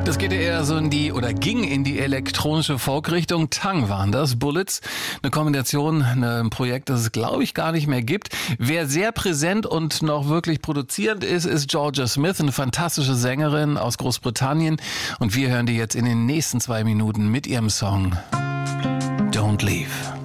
Das geht ja eher so ging in die elektronische Folk-Richtung. Tongue waren das, Bullets. Eine Kombination, ein Projekt, das es, glaube ich, gar nicht mehr gibt. Wer sehr präsent und noch wirklich produzierend ist Georgia Smith, eine fantastische Sängerin aus Großbritannien. Und wir hören die jetzt in den nächsten 2 Minuten mit ihrem Song Don't Leave.